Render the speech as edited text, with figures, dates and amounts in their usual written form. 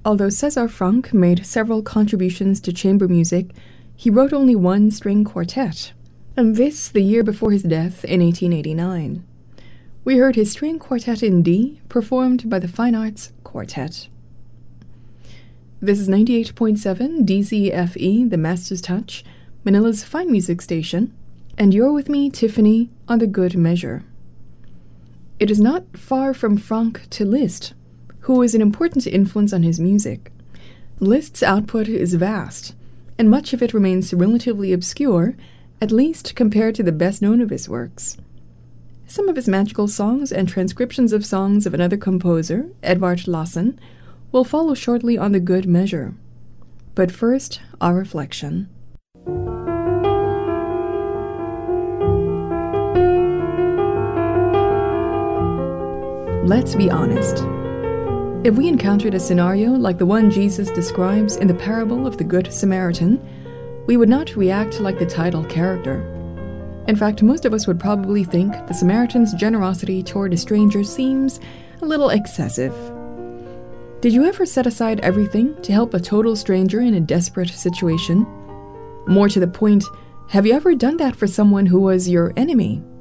Although César Franck made several contributions to chamber music, he wrote only one string quartet, and this the year before his death in 1889. We heard his string quartet in D, performed by the Fine Arts Quartet. This is 98.7 DZFE, the Master's Touch, Manila's fine music station, and you're with me, Tiffany, on The Good Measure. It is not far from Franck to Liszt, who was an important influence on his music. Liszt's output is vast, and much of it remains relatively obscure, at least compared to the best known of his works. Some of his magical songs and transcriptions of songs of another composer, Edvard Lassen, will follow shortly on The Good Measure. But first, our reflection. Let's be honest. If we encountered a scenario like the one Jesus describes in the parable of the Good Samaritan, we would not react like the title character. In fact, most of us would probably think the Samaritan's generosity toward a stranger seems a little excessive. Did you ever set aside everything to help a total stranger in a desperate situation? More to the point, have you ever done that for someone who was your enemy?